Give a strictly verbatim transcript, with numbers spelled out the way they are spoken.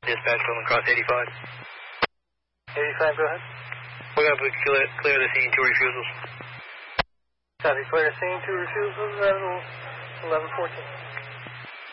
Dispatch going across eighty-five. eighty-five, go ahead. We're going to clear, clear the scene, two refusals. Copy, clear scene, two refusals, eleven fourteen.